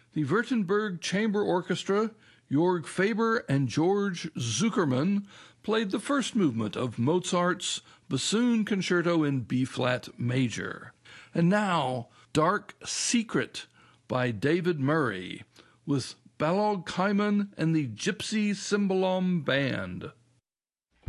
The Württemberg Chamber Orchestra, Jörg Faber and George Zuckerman, played the first movement of Mozart's Bassoon Concerto in B-flat major. And now, Dark Secret by David Murray, with Balog Kaiman and the Gypsy Cymbalom Band.